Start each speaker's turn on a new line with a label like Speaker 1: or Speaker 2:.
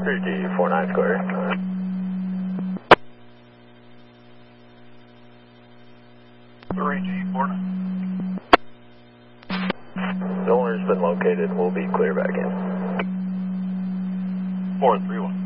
Speaker 1: 3G49 square. The owner's been located. We'll be clear back in.
Speaker 2: 431.